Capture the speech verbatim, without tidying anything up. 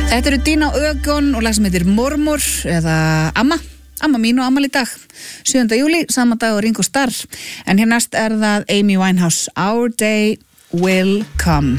Þetta eru Dina Ögon og lag sem heitir Mormor eða Amma, Amma mín og afmæli í dag, sjöunda júlí, sama dag og Ringo Starr. En hér næst er það Amy Winehouse, Our Day Will Come.